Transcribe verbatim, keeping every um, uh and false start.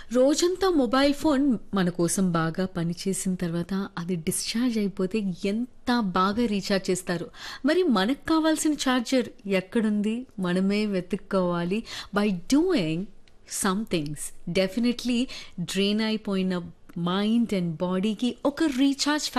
రోజంతా mobile phone మన కోసం బాగా పనిచేసిన తర్వాత అది డిశ్చార్జ్ అయిపోతే ఎంత బాగా రీఛార్జ్ చేస్తారు. మరి మనకు కావాల్సిన ఛార్జర్ ఎక్కడుంది? మనమే వెతుక్కోవాలి. By doing some things definitely drain అయిపోయిన మైండ్ అండ్ బాడీకి ఒక రీఛార్జ్